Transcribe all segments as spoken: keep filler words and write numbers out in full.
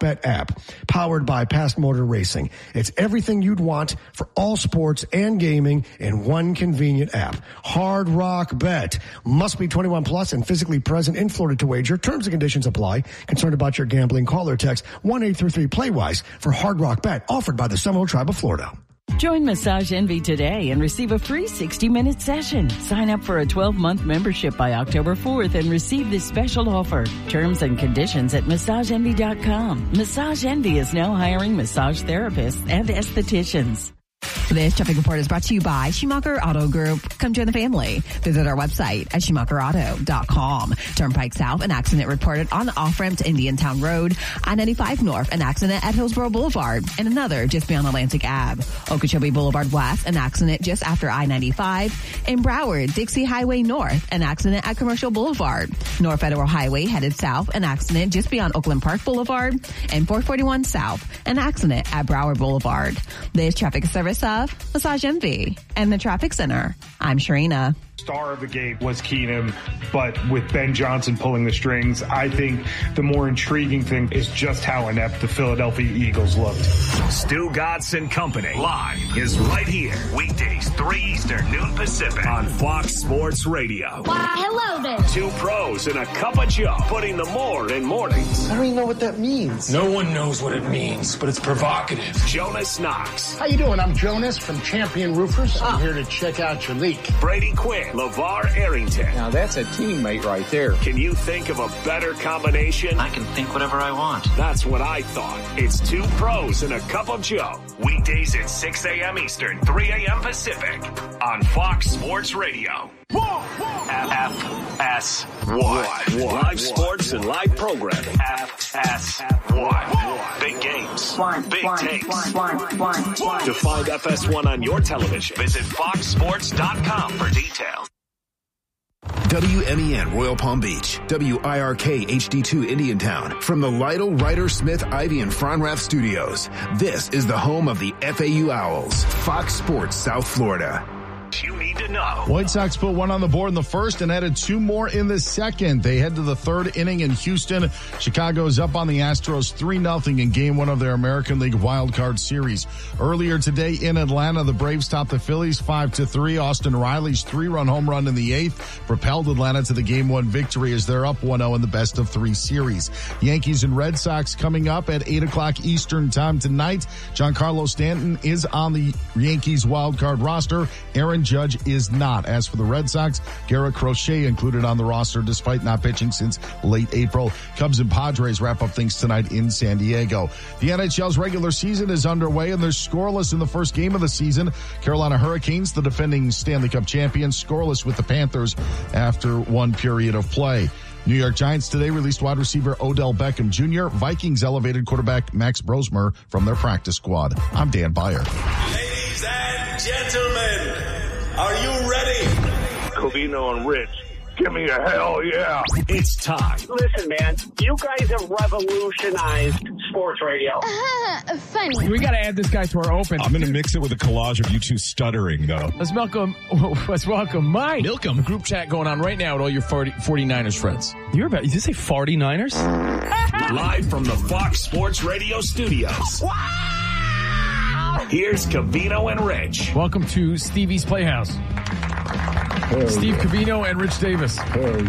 Bet app, powered by Past Motor Racing. It's everything you'd want for all sports and gaming in one convenient app. Hard Rock Bet. Must be twenty-one plus and physically present in Florida to wager. Terms and conditions apply. Concerned about your gambling? Call or text one eight three three play wise for Hard Rock Bet, offered by the Seminole Tribe of Florida. Join Massage Envy today and receive a free sixty-minute session. Sign up for a twelve-month membership by October fourth and receive this special offer. Terms and conditions at massage envy dot com. Massage Envy is now hiring massage therapists and estheticians. This traffic report is brought to you by Schumacher Auto Group. Come join the family. Visit our website at schumacher auto dot com. Turnpike South, an accident reported on the off-ramp to Indiantown Road. I ninety-five North, an accident at Hillsborough Boulevard. And another just beyond Atlantic Avenue. Okeechobee Boulevard West, an accident just after I ninety-five. In Broward, Dixie Highway North, an accident at Commercial Boulevard. North Federal Highway headed south, an accident just beyond Oakland Park Boulevard. And four forty-one South, an accident at Broward Boulevard. This traffic service of Massage Envy and the Traffic Center. I'm Sharina. Star of the game was Keenum, but with Ben Johnson pulling the strings, I think the more intriguing thing is just how inept the Philadelphia Eagles looked. Stu Godson Company live is right here, weekdays three Eastern, noon Pacific on Fox Sports Radio. Why, hello there. Two pros and a cup of Joe, putting the more in mornings. I don't even know what that means. No one knows what it means, but it's provocative. Jonas Knox. How you doing? I'm Jonas from Champion Roofers. I'm here to check out your leak. Brady Quinn. LeVar Arrington. Now that's a teammate right there. Can you think of a better combination? I can think whatever I want. That's what I thought. It's two pros and a cup of Joe. Weekdays at six a.m. Eastern, three a.m. Pacific on Fox Sports Radio. F S one. Live sports and live programming. F S one. Big games. Big takes. To find F S one on your television, visit fox sports dot com for details. W M E N Royal Palm Beach, W I R K H D two Indiantown. From the Lytle, Ryder, Smith, Ivy, and Fronrath studios, this is the home of the F A U Owls, Fox Sports South Florida. You need to know. White Sox put one on the board in the first and added two more in the second. They head to the third inning in Houston. Chicago's up on the Astros three nothing in game one of their American League Wild Card Series. Earlier today in Atlanta, the Braves topped the Phillies five to three. Austin Riley's three-run home run in the eighth propelled Atlanta to the game one victory as they're up one oh in the best of three series. Yankees and Red Sox coming up at eight o'clock Eastern time tonight. Giancarlo Stanton is on the Yankees wild card roster. Aaron Judge is not. As for the Red Sox, Garrett Crochet included on the roster despite not pitching since late April. Cubs and Padres wrap up things tonight in San Diego. The N H L's regular season is underway and they're scoreless in the first game of the season. Carolina Hurricanes, the defending Stanley Cup champions, scoreless with the Panthers after one period of play. New York Giants today released wide receiver Odell Beckham Junior Vikings elevated quarterback Max Brosmer from their practice squad. I'm Dan Byer. Ladies and gentlemen, are you ready? Covino and Rich, give me a hell yeah. It's time. Listen, man, you guys have revolutionized sports radio. Uh, funny. We got to add this guy to our open. I'm going to mix it with a collage of you two stuttering, though. Let's welcome, let's welcome Mike. Milcom. Group chat going on right now with all your forty-niners friends. You're about, did you say forty-niners? Live from the Fox Sports Radio studios. Wow! Here's Covino and Rich. Welcome to Stevie's Playhouse. Hell Steve yeah. Covino and Rich Davis. Hell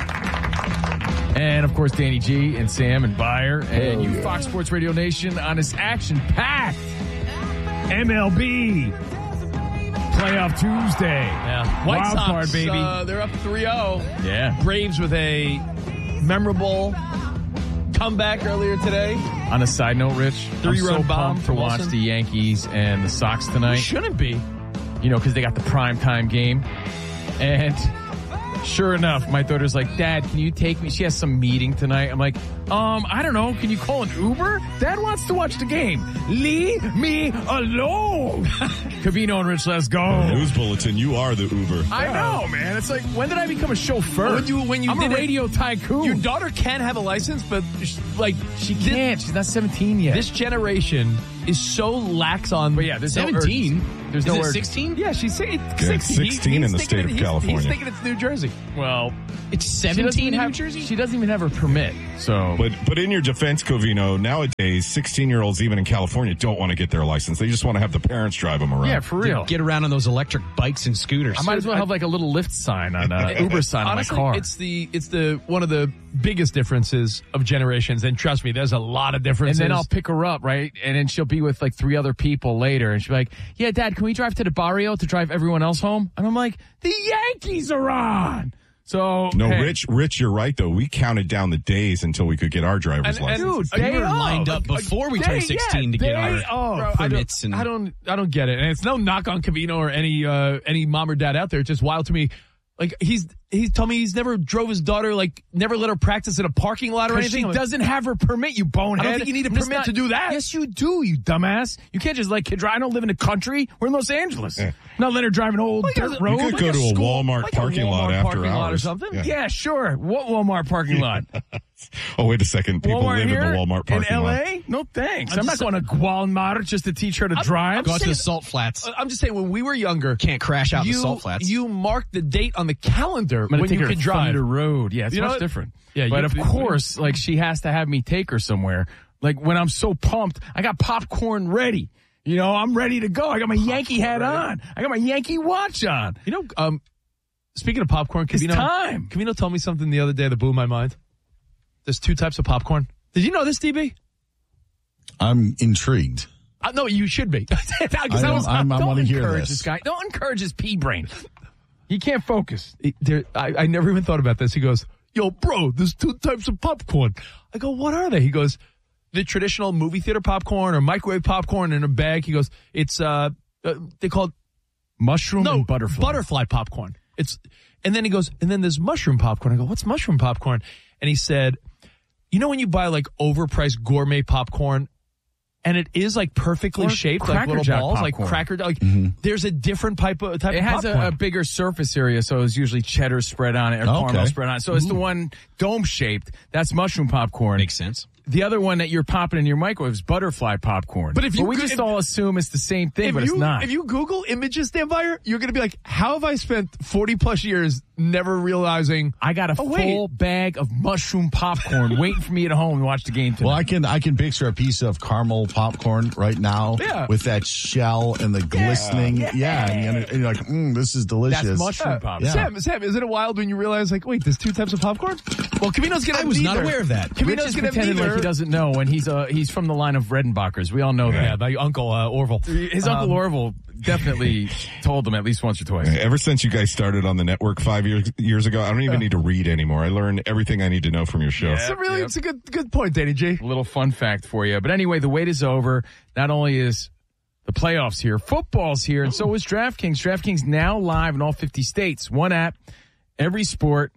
yeah. And, of course, Danny G and Sam and Byer. Hell and you yeah. Fox Sports Radio Nation on this action-packed M L B Playoff Tuesday. Yeah. White Wild Sox, card, baby. Uh, they're up three oh. Yeah. Braves with a memorable comeback earlier today. On a side note, Rich, Three-run I'm so bomb pumped for to watch Wilson. the Yankees and the Sox tonight. You shouldn't be. You know, because they got the primetime game. And sure enough, my daughter's like, Dad, can you take me? She has some meeting tonight. I'm like, um, I don't know. Can you call an Uber? Dad wants to watch the game. Leave me alone. Covino and Rich, let's go. News bulletin, you are the Uber. I know, man. It's like, when did I become a chauffeur? When you, when you I'm did a radio it, tycoon. Your daughter can have a license, but like she can't. She's not seventeen yet. This generation is so lax on. But yeah, there's seventeen. No there's is no it urge. sixteen? Yeah, she's sixteen. Yeah, it's sixteen in the He's state thinking of it- California. He's, he's thinking it's New Jersey. Well, It's she doesn't seventeen even in have, New Jersey? She doesn't even have her permit. So So, but but in your defense, Covino, nowadays sixteen-year-olds, even in California, don't want to get their license. They just want to have the parents drive them around. Yeah, for real. Get around on those electric bikes and scooters. I might as well have like a little Lyft sign on uh, Uber sign Honestly, on my car. It's the it's the one of the biggest differences of generations, and trust me, there's a lot of differences. And then I'll pick her up, right? And then she'll be with like three other people later, and she'll be like, "Yeah, Dad, can we drive to the barrio to drive everyone else home?" And I'm like, "The Yankees are on." So no, hey. Rich, Rich, you're right though. We counted down the days until we could get our driver's And- and- license. Dude, we they were are. lined up before we They- turned sixteen yeah, to get they our are. Bro, permits. I don't, and I don't, I don't get it. And it's no knock on Covino or any, uh, any mom or dad out there. It's just wild to me. Like he's, he's told me he's never drove his daughter, like never let her practice in a parking lot or Because anything. she I'm like, doesn't have her permit, you bonehead. I don't think you need a And it's permit not- to do that. Yes, you do, you dumbass. You can't just let kid drive. I don't live in the country. We're in Los Angeles. Yeah. Not let her drive an old Like dirt a- road. You could like go a to a school- Walmart like parking a Walmart lot after parking lot or hours. something. Yeah. Yeah. Sure. What Walmart parking lot? Oh, wait a second. People Walmart live here in the Walmart parking in L A? lot. No thanks. I'm I'm, just not going to Walmart just to teach her to I'm- drive. I'm go out to saying- the salt flats. I'm just saying, when we were younger, Can't crash out in you, the salt flats. you marked the date on the calendar I'm gonna when take you her could to drive. Thunder Road. Yeah, it's You know much what? different. Yeah, but you- of course, like she has to have me take her somewhere. Like when I'm so pumped, I got popcorn ready. You know, I'm ready to go. I got my Yankee hat on. I got my Yankee watch on. You know, um, speaking of popcorn, It's Covino, time. Covino told me something the other day that blew my mind. There's two types of popcorn. Did you know this, D B? I'm intrigued. Uh, no, you should be. I am- I'm- I don't wanna hear encourage this. this guy. Don't encourage his pea brain. He can't focus. It- there, I, I never even thought about this. He goes, "Yo, bro, there's two types of popcorn." I go, "What are they?" He goes, "The traditional movie theater popcorn or microwave popcorn in a bag." He goes, "It's uh, uh they call it Mushroom no and butterfly. butterfly popcorn." It's and then he goes, "And then there's mushroom popcorn." I go, "What's mushroom popcorn?" And he said, "You know when you buy like overpriced gourmet popcorn, and it is like perfectly Or shaped like Cracker little Jack balls, like popcorn. cracker, like Mm-hmm. there's a different type of type It of has popcorn." a, a bigger surface area, so it's usually cheddar spread on it or Okay. caramel spread on it. So it's the one dome shaped. That's mushroom popcorn. Makes sense. The other one that you're popping in your microwave is butterfly popcorn. But if you we go- just if- all assume it's the same thing, if but you, it's not. If you Google images, Dan Byer, you're going to be like, how have I spent forty plus years never realizing I got a Oh, wait. full bag of mushroom popcorn waiting for me at home to watch the game tonight. Well, I can I can picture a piece of caramel popcorn right now Yeah. with that shell and the glistening. Yeah, yeah. and, you're, and you're like, mm, this is delicious. That's mushroom popcorn. Yeah. Sam, Sam, isn't it wild when you realize, like, wait, there's two types of popcorn? Well, Covino's going to I have was neither. not aware of that. Rich Covino's is going to have pretending neither. like he doesn't know, and he's uh he's from the line of Redenbachers. We all know Yeah, that. my uncle uh, Orville. His Um, uncle Orville definitely told him at least once or twice. Ever since you guys started on the network five years years ago, I don't even need to read anymore. I learn everything I need to know from your show. It's a really, Yep. it's a good, good point, Danny G. A little fun fact for you. But anyway, the wait is over. Not only is the playoffs here, football's here, and so is DraftKings. DraftKings now live in all fifty states. One app, every sport,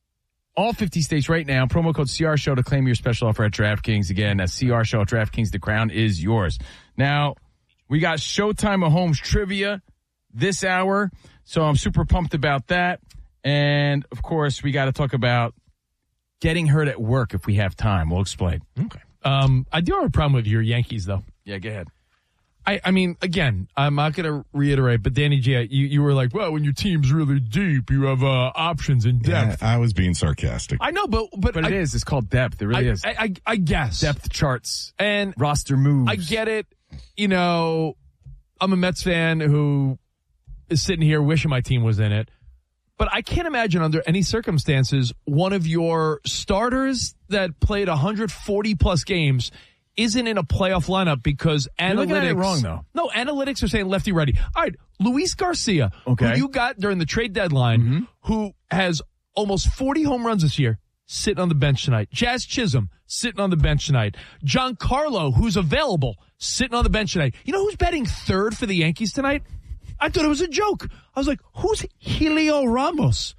all fifty states right now. Promo code C R Show to claim your special offer at DraftKings. Again, that's C R Show at DraftKings. The crown is yours. Now, we got Showtime Mahomes trivia this hour, so I'm super pumped about that. And, of course, we got to talk about getting hurt at work if we have time. We'll explain. Okay. Um, I do have a problem with your Yankees, though. Yeah, go ahead. I, I mean, again, I'm not going to reiterate, but Danny G, you, you were like, well, when your team's really deep, you have uh, options and Yeah, depth. I was being sarcastic. I know, but but, But I, it is. It's called depth. It really I, is. I, I, I guess Depth charts, and roster moves. I get it. You know, I'm a Mets fan who is sitting here wishing my team was in it. But I can't imagine under any circumstances one of your starters that played one hundred forty plus games isn't in a playoff lineup because You're looking analytics. at it wrong, though. No, analytics are saying lefty righty. All right, Luis Garcia, Okay. who you got during the trade deadline, Mm-hmm. who has almost forty home runs this year, sitting on the bench tonight. Jazz Chisholm sitting on the bench tonight. Giancarlo, who's available, sitting on the bench tonight. You know who's batting third for the Yankees tonight? I thought it was a joke. I was like, who's Helio Ramos?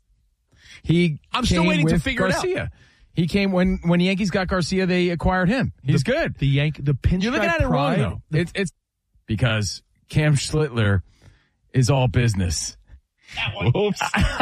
He I'm still came waiting to with figure it out. Garcia. He came when when the Yankees got Garcia, they acquired him. He's the, good. The Yank, the pinch. You're looking at it pride. wrong, though. It's it's because Cam Schlittler is all business. Oops.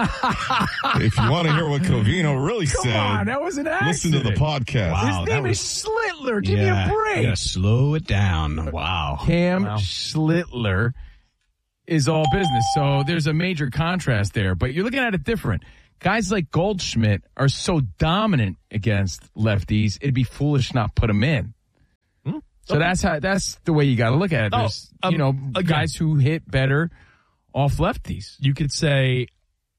If you want to hear what Covino really Come said, on, that was an listen to the accident. podcast. Wow. His that name was- is Schlittler. Give yeah, me a break. Yeah, slow it down. Wow. Cam Wow. Schlittler is all business. So there's a major contrast there, but you're looking at it different. guys like Goldschmidt are so dominant against lefties, it'd be foolish not put them in. Hmm? So Okay. that's how that's the way you got to look at it. Oh, There's, um, you know, again. guys who hit better off lefties. You could say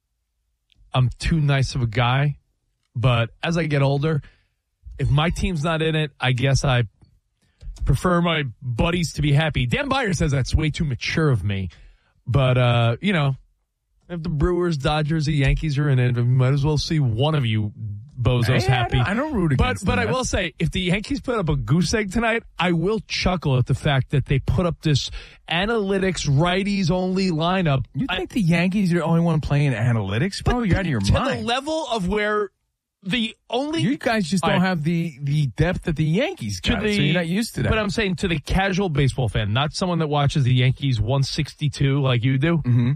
I'm too nice of a guy, but as I get older, if my team's not in it, I guess I prefer my buddies to be happy. Dan Byer says that's way too mature of me. But, uh, you know, if the Brewers, Dodgers, the Yankees are in it, we might as well see one of you bozos Hey, I happy. don't- I don't root but, against But them. I will say, if the Yankees put up a goose egg tonight, I will chuckle at the fact that they put up this analytics righties-only lineup. You think the Yankees are the only one playing analytics? Bro, you're out of your to mind. the level of where the only You guys just don't I- have the, the depth that the Yankees to got, the, so you're not used to that. But I'm saying to the casual baseball fan, not someone that watches the Yankees one sixty-two like you do. Mm-hmm.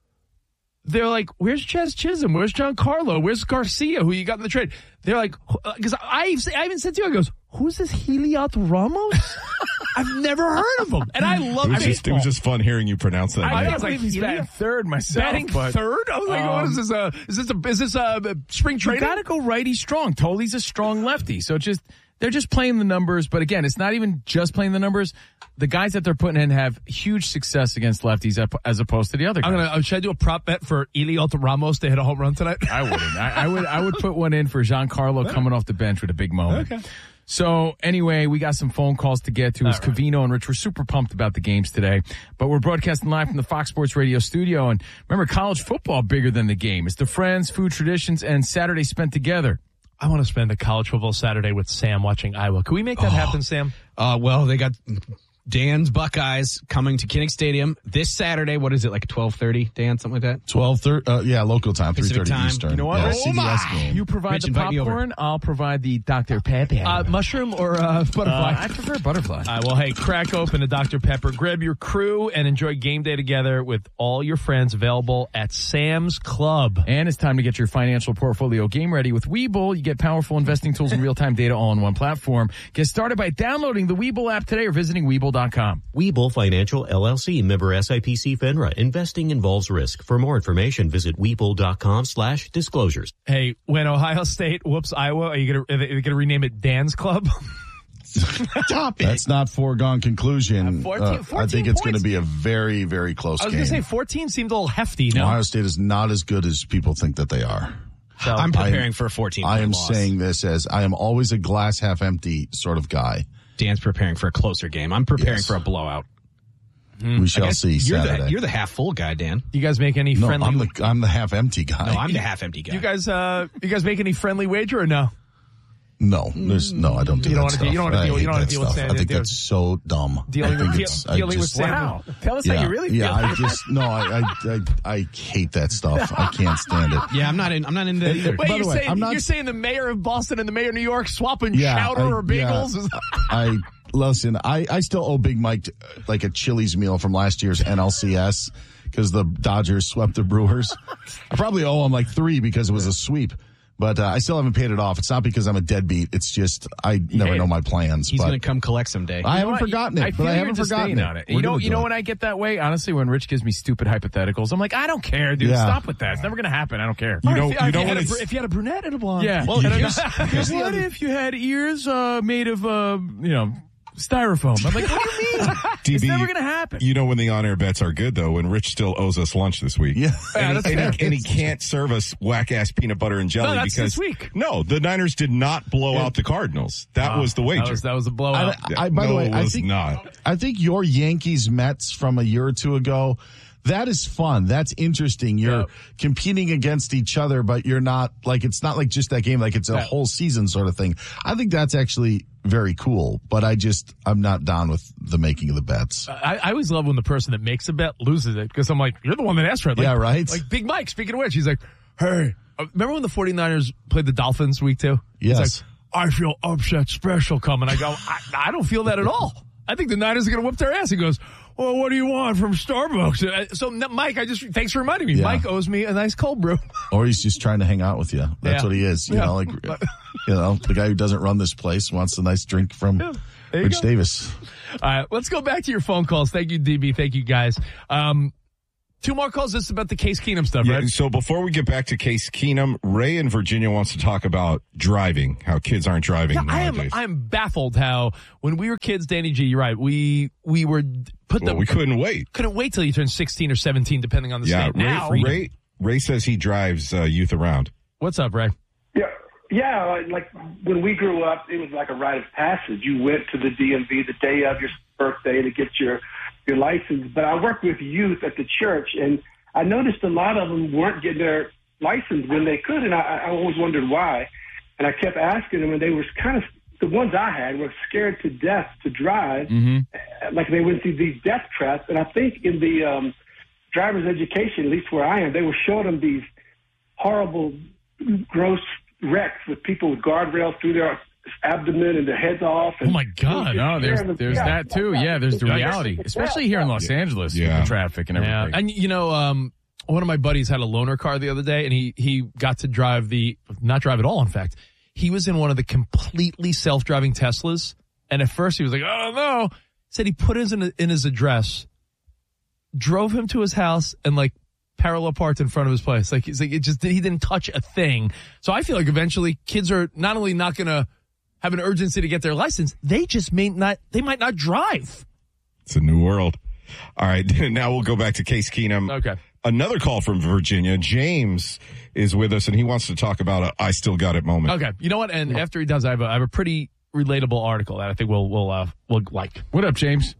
They're like, where's Chaz Chisholm? Where's Giancarlo? Where's Garcia, who you got in the trade? They're like, because I, I even said to you, I goes, who's this Heliot Ramos? I've never heard of him. And I love It was, just, it baseball. was just fun hearing you pronounce that. I name. was like, believe he's Heliot? batting third myself. Batting but, third? I was like, what um, is this? Uh, is this a, is this a spring You training? got to go righty strong. Toley's a strong lefty. So just, they're just playing the numbers. But again, it's not even just playing the numbers. The guys that they're putting in have huge success against lefties as opposed to the other guys. I'm gonna. Uh, should I do a prop bet for Heliot Ramos to hit a home run tonight? I wouldn't. I, I would. I would put one in for Giancarlo coming off the bench with a big moment. Okay. So anyway, we got some phone calls to get to. It's All right. Covino and Rich. We're super pumped about the games today, but we're broadcasting live from the Fox Sports Radio studio. And remember, college football bigger than the game. It's the friends, food traditions, and Saturday spent together. I want to spend a college football Saturday with Sam watching Iowa. Can we make that Oh. happen, Sam? Uh, well, they got Dan's Buckeyes coming to Kinnick Stadium this Saturday. What is it, like twelve thirty, Dan, something like that? twelve thirty, uh, yeah, local time, three Pacific thirty time. Eastern. You know what? Yeah, Oh C B S my. game. You provide Rich, the invite me over. popcorn. I'll provide the Doctor Pepper. Uh, mushroom or uh, butterfly? Uh, I prefer butterfly. Uh, well, hey, crack open a Doctor Pepper, grab your crew, and enjoy game day together with all your friends available at Sam's Club. And it's time to get your financial portfolio game ready with Webull. You get powerful investing tools and real-time data all in one platform. Get started by downloading the Webull app today or visiting Webull dot com. Webull Financial L L C, member S I P C FINRA. Investing involves risk. For more information, visit Webull dot com slash disclosures. Hey, when Ohio State whoops Iowa, are you going to are they going to rename it Dan's Club? Stop it. That's not foregone conclusion. Uh, fourteen- Uh, I fourteen think it's going to points. be a very, very close I was game. going to say fourteen seemed a little hefty. No, Ohio State is not as good as people think that they are. So, I'm preparing I'm- for a fourteen I am loss. saying this as I am always a glass half empty sort of guy. Dan's preparing for a closer game. I'm preparing Yes. for a blowout. We shall I guess see you're Saturday. The, you're the half full guy, Dan. you guys make any no, friendly? I'm the I'm the half empty guy. No, I'm the half empty guy. you guys, uh, you guys make any friendly wager or no? No, there's no. I don't do You that don't wanna stuff. deal- you don't wanna I deal- you hate don't wanna that deal with stuff. Sam- I think deal- that's so dumb. Dealing I think with- it's- deal- I dealing with just- Sam. Wow. Tell us Yeah, how you really feel. yeah. I just no. I, I I I hate that stuff. I can't stand it. yeah, I'm not in. I'm not into that either. Wait, By the you're, way, saying, I'm not- you're saying the mayor of Boston and the mayor of New York swapping Yeah, chowder I- or bagels? yeah. Is- I listen. I I still owe Big Mike uh, like a Chili's meal from last year's N L C S because the Dodgers swept the Brewers. I probably owe him like three because it was a sweep. But uh, I still haven't paid it off. It's not because I'm a deadbeat. It's just I never hate know it. my plans. He's but going to come collect someday. I You know haven't what? forgotten it, I but feel I you're haven't just forgotten staying it. on it. We're You know, gonna you do know it. when I get that way, honestly, when Rich gives me stupid hypotheticals, I'm like, I don't care, dude. Yeah. Stop with that. It's never going to happen. I don't care. You know, if, you if know you when had a, it's br- if you had a brunette and a blonde. Yeah. Well, And here's- I go, here's the what other- if you had ears uh, made of, uh, you know, styrofoam? I'm like, what do you mean? D B, It's never going to happen. You know when the on-air bets are good, though, when Rich still owes us lunch this week. Yeah. And, that's he, and, fair. he, and he can't serve us whack-ass peanut butter and jelly No, that's because this week. No, the Niners did not blow out the Cardinals. That Oh, was the wager. That was, that was a I, blowout. I, by no, the way, it I was think not. I think your Yankees Mets from a year or two ago, that is fun. That's interesting. You're Yeah. competing against each other, but you're not like it's not like just that game. Like it's a Yeah. whole season sort of thing. I think that's actually very cool. But I just I'm not down with the making of the bets. I, I always love when the person that makes a bet loses it because I'm like, you're the one that asked for it. Like, Yeah, right? Like Big Mike, speaking of which, he's like, hey, uh, remember when the 49ers played the Dolphins week two? He's Yes. like, I feel upset special coming. I go, I, I don't feel that at all. I think the Niners are going to whip their ass. He goes, well, what do you want from Starbucks? Uh, So, Mike, I just, thanks for reminding me. Yeah. Mike owes me a nice cold brew. Or he's just trying to hang out with you. That's Yeah. what he is. You Yeah. know, like you know, the guy who doesn't run this place wants a nice drink from There you Rich go. Davis. All right, let's go back to your phone calls. Thank you, D B. Thank you, guys. Um, Two more calls. This is about the Case Keenum stuff, Yeah, right? so before we get back to Case Keenum, Ray in Virginia wants to talk about driving, how kids aren't driving Yeah, I am. nowadays. I am baffled how when we were kids, Danny G, you're right. We we were put well, the we couldn't wait. couldn't wait till you turned sixteen or seventeen, depending on the Yeah, state. Ray, Now, Ray, Ray says he drives uh, youth around. what's up, Ray? Yeah, yeah. Like when we grew up, it was like a rite of passage. You went to the D M V the day of your birthday to get your your license. But I work with youth at the church, and I noticed a lot of them weren't getting their license when they could, and I, I always wondered why. And I kept asking them, and they were kind of, the ones I had were scared to death to drive, Mm-hmm. like they went through these death traps. And I think in the um, driver's education, at least where I am, they were showing them these horrible, gross wrecks with people with guardrails through their abdomen and their heads off. And Oh my God! No, there's there's Yeah. that too. Yeah, there's the reality, especially here in Los Angeles with Yeah. the traffic and Yeah, everything. and you know, um, one of my buddies had a loaner car the other day, and he he got to drive the not drive at all. In fact, he was in one of the completely self-driving Teslas, and at first he was like, "Oh no!" Said he put his in, in his address, drove him to his house, and like parallel parked in front of his place. Like he's like it just he didn't touch a thing. So I feel like eventually kids are not only not going to have an urgency to get their license, they just may not. They might not drive. It's a new world. All right, now we'll go back to Case Keenum. Okay. Another call from Virginia. James is with us, and he wants to talk about a I still got it moment. Okay, you know what? And after he does, I have a, I have a pretty relatable article that I think we'll we'll uh, we'll like. What up, James?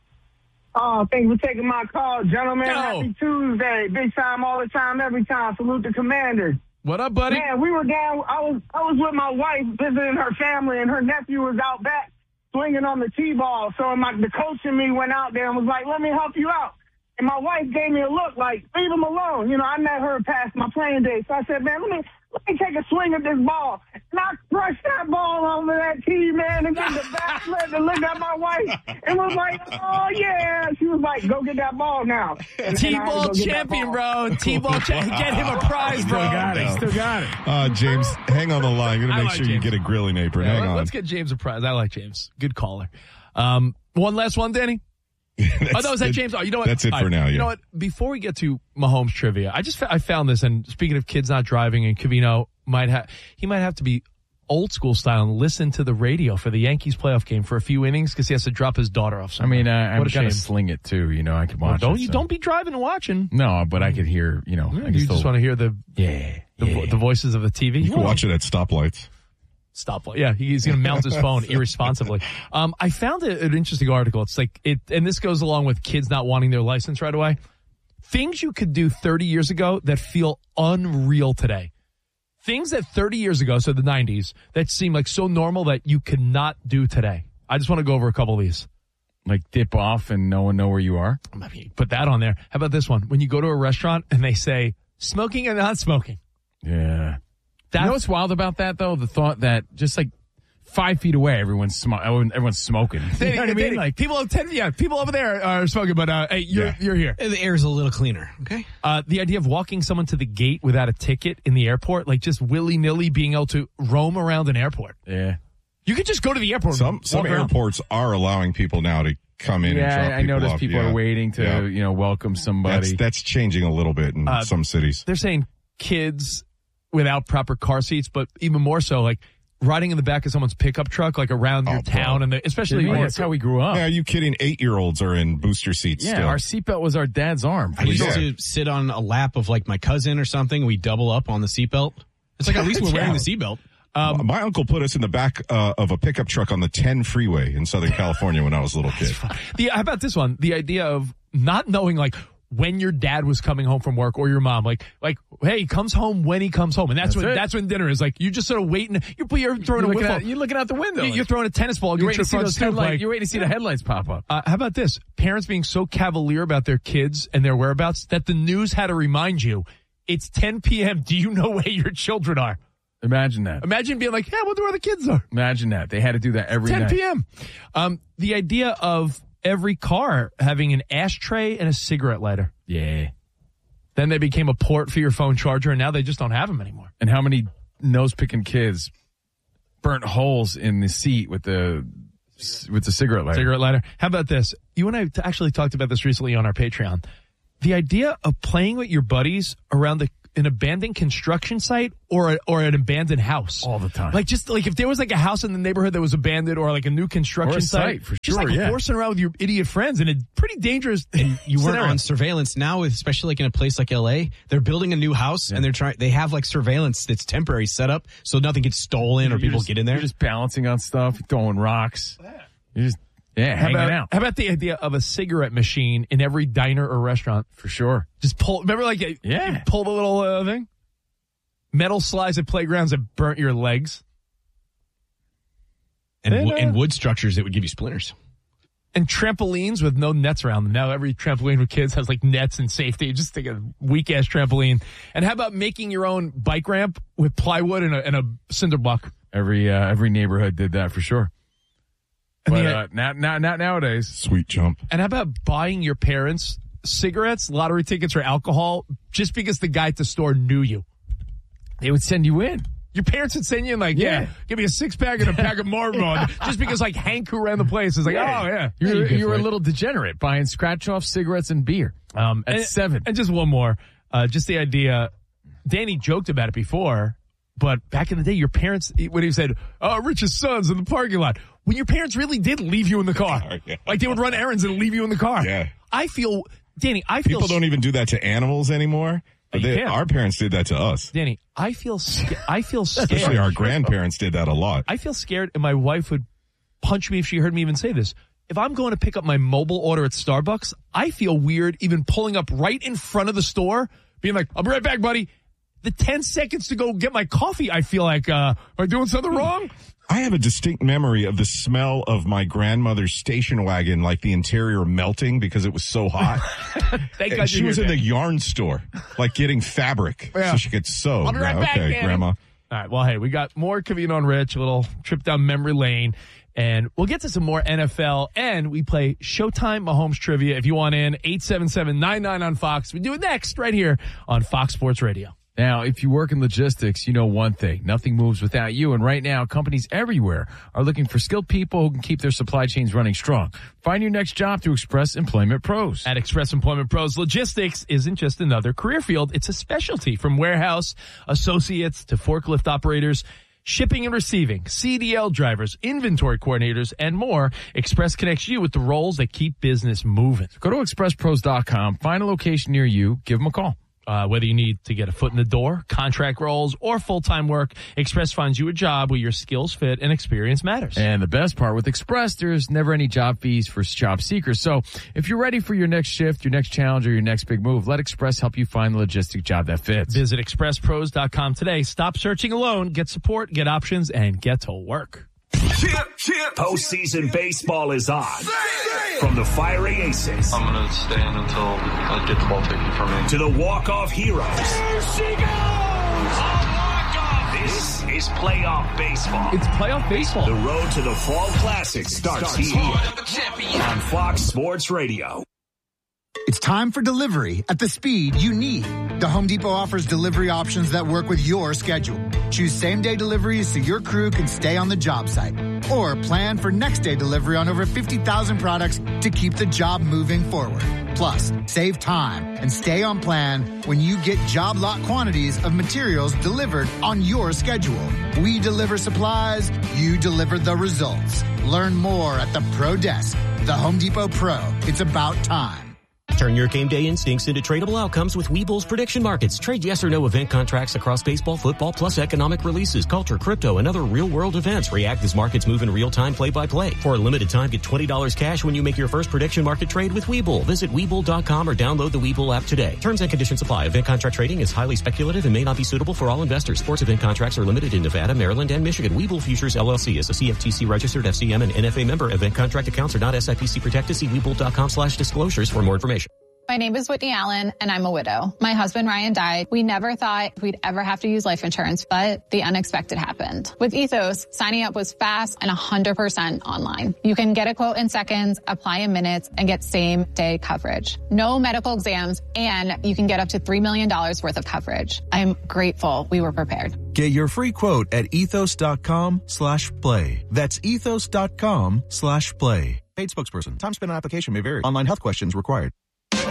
Oh, thanks for taking my call, gentlemen. Yo. Happy Tuesday. Big time, all the time, every time. Salute the Commanders. What up, buddy? Man, we were down. I was I was with my wife visiting her family, and her nephew was out back swinging on the T-ball. So my, the coach and me went out there and was like, let me help you out. And my wife gave me a look like, leave him alone. You know, I met her past my playing day. So I said, man, let me let me take a swing at this ball. And I crushed that ball over that tee, man, and then the back flip and looked at my wife and was like, oh, yeah. She was like, go get that ball now. And, T-ball and champion, bro. T-ball champion. Get him a prize, bro. Still got it. Still got it. Uh, James, hang on the line. I'm going I to make like sure you James. get a grilling apron. Yeah, hang let- on. Let's get James a prize. I like James. Good caller. Um, one last one, Danny. Oh, no, is that it. James? Oh, you know what? That's it All for right. now, You yeah. know what? Before we get to Mahomes trivia, I just fa- I found this, and speaking of kids not driving, and Covino might have he might have to be old school style and listen to the radio for the Yankees playoff game for a few innings because he has to drop his daughter off I somewhere. mean, uh, I'm What a gonna shame. sling it too. You know, I could Well, watch. don't it, you so. don't be driving and watching. No, but I could hear. You know, I You can just still- want to hear the yeah, the, vo- yeah. the voices of the T V. You can watch it at stoplights. Stop. Yeah, he's going to mount his phone irresponsibly. Um, I found a, an interesting article. It's like it, and this goes along with kids not wanting their license right away. Things you could do thirty years ago that feel unreal today. Things that thirty years ago, so the nineties, that seem like so normal that you could not do today. I just want to go over a couple of these. Like dip off and no one know where you are. I mean, put that on there. How about this one? When you go to a restaurant and they say smoking and not smoking. Yeah. That's You know what's wild about that though? The thought that just like five feet away, everyone's sm- everyone's smoking. You Danny, know what I mean? Danny, Like people, ten, yeah, people over there are smoking, but uh, hey, you're Yeah. you're here. The air's a little cleaner. Okay. Uh, the idea of walking someone to the gate without a ticket in the airport, like just willy nilly being able to roam around an airport. yeah. You could just go to the airport. Some and some walk around. airports are allowing people now to come in and Yeah, drop I, I people noticed off. people Yeah. are waiting to Yeah. you know welcome somebody. That's, that's changing a little bit in Uh, some cities. They're saying kids without proper car seats, but even more so, like riding in the back of someone's pickup truck, like around your Oh, bro. town, and the, especially Yeah, more- that's how we grew up. Yeah, are you kidding? Eight-year-olds are in booster seats Yeah, still. our seatbelt was our dad's arm. I used Yeah. to sit on a lap of like my cousin or something. We double up on the seatbelt. It's like at least we're wearing the seatbelt. Um, My uncle put us in the back uh, of a pickup truck on the ten freeway in Southern California when I was a little kid. the, how about this one? The idea of not knowing like when your dad was coming home from work or your mom, like, like, hey, he comes home when he comes home. And that's, That's when, it. that's when dinner is. Like, you just sort of waiting. You're, you're throwing You're a looking, wiffle. out, you're looking out the window. You- You're throwing a tennis ball You're against waiting your to see front those stoop. headlights. Like, You're waiting to see the headlights pop up. Uh, how about this? Parents being so cavalier about their kids and their whereabouts that the news had to remind you, it's ten p.m. Do you know where your children are? Imagine that. Imagine being like, yeah, I wonder where the kids are. Imagine that. They had to do that every ten night. p.m. Um, the idea of every car having an ashtray and a cigarette lighter. Yeah. Then they became a port for your phone charger, and now they just don't have them anymore. And how many nose-picking kids burnt holes in the seat with the with the cigarette lighter? Cigarette lighter. How about this? You and I t- actually talked about this recently on our Patreon. the idea of playing with your buddies around the an abandoned construction site or a, or an abandoned house all the time. Like just like if there was like a house in the neighborhood that was abandoned or like a new construction or a site, site, for just sure, like yeah. horsing around with your idiot friends in a pretty dangerous. And you weren't scenario. on surveillance now, especially like in a place like L A. They're building a new house yeah. and they're trying. They have like surveillance that's temporary set up so nothing gets stolen or you're people just, get in there. You're just balancing on stuff, throwing rocks. Yeah. You're just yeah, how hanging about, out. How about the idea of a cigarette machine in every diner or restaurant? For sure. Just pull. Remember, like yeah, you pull the little uh, thing. Metal slides at playgrounds that burnt your legs. And, and, uh, and wood structures that would give you splinters. And trampolines with no nets around them. Now every trampoline with kids has like nets and safety. Just take a weak-ass trampoline. And how about making your own bike ramp with plywood and a, and a cinder block? Every uh, every neighborhood did that for sure. And but the, uh, not, not, not nowadays. Sweet jump. And how about buying your parents cigarettes, lottery tickets, or alcohol just because the guy at the store knew you? They would send you in. Your parents would send you in like, yeah, yeah give me a six pack and a pack of Marlboro, just because like Hank who ran the place is like, yeah. oh yeah, you're, you you're a little degenerate buying scratch off cigarettes and beer. Um, at and, seven. And just one more, uh, just the idea. Danny joked about it before, but back in the day, your parents when he said, "Oh, Rich's son's in the parking lot," when your parents really did leave you in the car, yeah. like they would run errands and leave you in the car. Yeah, I feel, Danny, I feel people don't even do that to animals anymore. But they, our parents did that to us. Danny, I feel sca- I feel scared. Especially our grandparents did that a lot. I feel scared, and my wife would punch me if she heard me even say this. If I'm going to pick up my mobile order at Starbucks, I feel weird even pulling up right in front of the store, being like, "I'll be right back, buddy." The ten seconds to go get my coffee, I feel like, uh, am I doing something wrong? I have a distinct memory of the smell of my grandmother's station wagon, like the interior melting because it was so hot. Thank God you she was in that. the yarn store, like getting fabric Yeah. so she could sew. I'll be right yeah, back, okay, Danny. Grandma. All right, well, hey, we got more Covino and Rich, a little trip down memory lane, and we'll get to some more N F L, and we play Showtime Mahomes Trivia. If you want in, eight seven seven, nine nine on Fox. We do it next right here on Fox Sports Radio. Now, if you work in logistics, you know one thing. Nothing moves without you. And right now, companies everywhere are looking for skilled people who can keep their supply chains running strong. Find your next job through Express Employment Pros. At Express Employment Pros, logistics isn't just another career field. It's a specialty from warehouse associates to forklift operators, shipping and receiving, C D L drivers, inventory coordinators, and more. Express connects you with the roles that keep business moving. Go to express pros dot com, find a location near you, give them a call. Uh, whether you need to get a foot in the door, contract roles, or full-time work, Express finds you a job where your skills fit and experience matters. And the best part, with Express, there's never any job fees for job seekers. So if you're ready for your next shift, your next challenge, or your next big move, let Express help you find the logistic job that fits. Visit express pros dot com today. Stop searching alone. Get support, get options, and get to work. Chip, chip. Postseason baseball is on. From the fiery aces. I'm going to stand until I get the ball taken from me. To the walk-off heroes. There she goes! A walk-off! This is playoff baseball. It's playoff baseball. The road to the Fall Classic starts here on Fox Sports Radio. It's time for delivery at the speed you need. The Home Depot offers delivery options that work with your schedule. Choose same-day deliveries so your crew can stay on the job site. Or plan for next-day delivery on over fifty thousand products to keep the job moving forward. Plus, save time and stay on plan when you get job lot quantities of materials delivered on your schedule. We deliver supplies, you deliver the results. Learn more at the Pro Desk. The Home Depot Pro. It's about time. Turn your game day instincts into tradable outcomes with Webull's prediction markets. Trade yes or no event contracts across baseball, football, plus economic releases, culture, crypto, and other real-world events. React as markets move in real time, play-by-play. For a limited time, get twenty dollars cash when you make your first prediction market trade with Webull. Visit Webull dot com or download the Webull app today. Terms and conditions apply. Event contract trading is highly speculative and may not be suitable for all investors. Sports event contracts are limited in Nevada, Maryland, and Michigan. Webull Futures, L L C is a C F T C registered F C M and N F A member. Event contract accounts are not S I P C protected. See Webull dot com slash disclosures for more information. My name is Whitney Allen, and I'm a widow. My husband, Ryan, died. We never thought we'd ever have to use life insurance, but the unexpected happened. With Ethos, signing up was fast and one hundred percent online. You can get a quote in seconds, apply in minutes, and get same-day coverage. No medical exams, and you can get up to three million dollars worth of coverage. I'm grateful we were prepared. Get your free quote at ethos dot com slash play. That's ethos dot com slash play. Paid spokesperson. Time spent on application may vary. Online health questions required.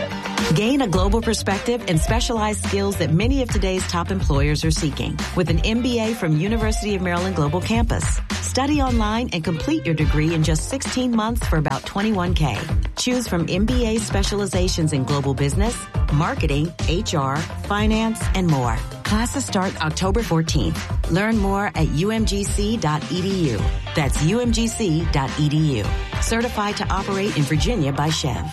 Gain a global perspective and specialized skills that many of today's top employers are seeking with an M B A from University of Maryland Global Campus. Study online and complete your degree in just sixteen months for about twenty-one K. Choose from M B A specializations in global business, marketing, H R, finance, and more. Classes start October fourteenth. Learn more at U M G C dot E D U. That's U M G C dot E D U. Certified to operate in Virginia by Chev.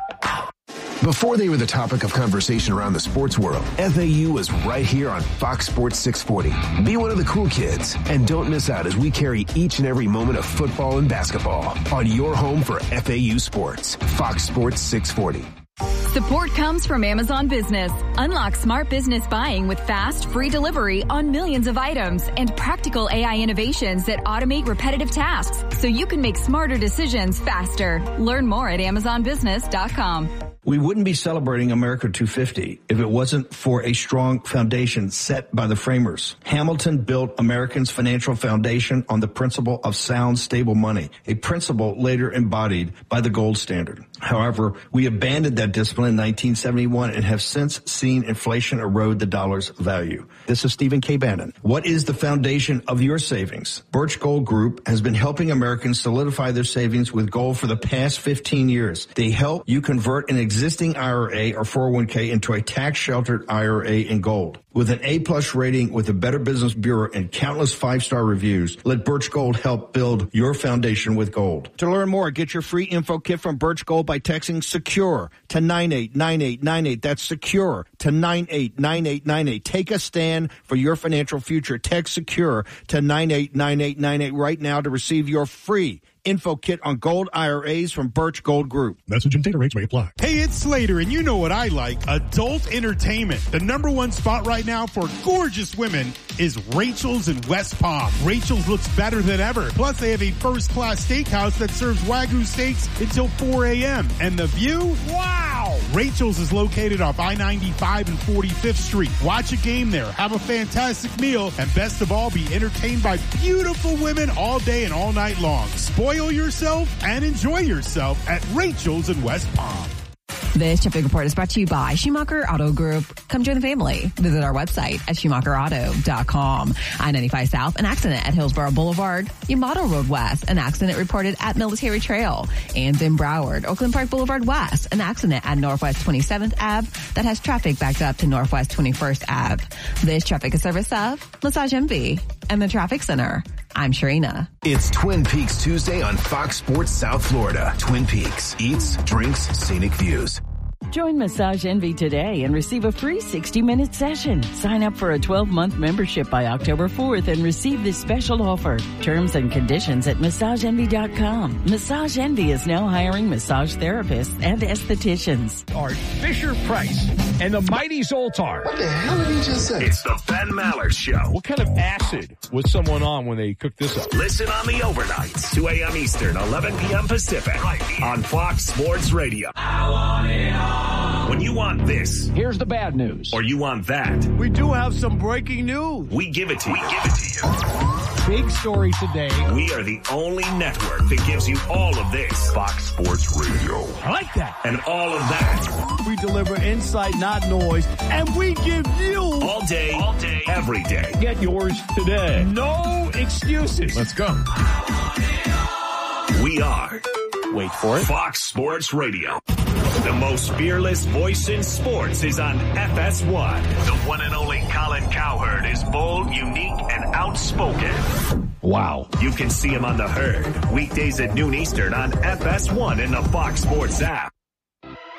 Before they were the topic of conversation around the sports world, F A U was right here on Fox Sports six forty. Be one of the cool kids, and don't miss out as we carry each and every moment of football and basketball on your home for F A U sports. Fox Sports six forty. Support comes from Amazon Business. Unlock smart business buying with fast, free delivery on millions of items and practical A I innovations that automate repetitive tasks so you can make smarter decisions faster. Learn more at amazon business dot com. We wouldn't be celebrating America two fifty if it wasn't for a strong foundation set by the framers. Hamilton built Americans' financial foundation on the principle of sound, stable money, a principle later embodied by the gold standard. However, we abandoned that discipline in nineteen seventy-one and have since seen inflation erode the dollar's value. This is Stephen K. Bannon. What is the foundation of your savings? Birch Gold Group has been helping Americans solidify their savings with gold for the past fifteen years. They help you convert an existing I R A or four oh one K into a tax-sheltered I R A in gold. With an A-plus rating with the Better Business Bureau and countless five-star reviews, let Birch Gold help build your foundation with gold. To learn more, get your free info kit from Birch Gold by texting SECURE to nine eight nine eight nine eight. That's SECURE to nine eight nine eight nine eight. Take a stand for your financial future. Text SECURE to nine eight nine eight nine eight right now to receive your free info kit on gold I R As from Birch Gold Group. Message and data rates may apply. Hey, it's Slater, and you know what I like. Adult entertainment. The number one spot right now for gorgeous women is Rachel's in West Palm. Rachel's looks better than ever. Plus, they have a first-class steakhouse that serves Wagyu steaks until four a.m. And the view? Wow! Rachel's is located off I ninety-five and forty-fifth Street. Watch a game there, have a fantastic meal, and best of all, be entertained by beautiful women all day and all night long. Spoil yourself and enjoy yourself at Rachel's in West Palm. This traffic report is brought to you by Schumacher Auto Group. Come join the family. Visit our website at schumacher auto dot com. I ninety-five South, an accident at Hillsborough Boulevard. Yamato Road West, an accident reported at Military Trail. And in Broward, Oakland Park Boulevard West, an accident at Northwest twenty-seventh Avenue that has traffic backed up to Northwest twenty-first Avenue. This traffic is service of Massage Envy and the Traffic Center. I'm Sharina. It's Twin Peaks Tuesday on Fox Sports South Florida. Twin Peaks. Eats, drinks, scenic views. Join Massage Envy today and receive a free sixty-minute session. Sign up for a twelve-month membership by October fourth and receive this special offer. Terms and conditions at massage envy dot com. Massage Envy is now hiring massage therapists and estheticians. Art Fisher Price and the Mighty Zoltar. What the hell did he just say? It's the Ben Maller Show. What kind of acid was someone on when they cooked this up? Listen on the overnights, two a.m. Eastern, eleven p.m. Pacific, right on Fox Sports Radio. I want it all. When you want this, here's the bad news. Or you want that, we do have some breaking news. We give it to you. We give it to you. Big story today. We are the only network that gives you all of this. Fox Sports Radio. I like that. And all of that. We deliver insight, not noise. And we give you all day, all day, every day. Get yours today. No excuses. Let's go. We are. Wait for it. Fox Sports Radio. The most fearless voice in sports is on F S one. The one and only Colin Cowherd is bold, unique, and outspoken. Wow. You can see him on The Herd, weekdays at noon Eastern on F S one and the Fox Sports app.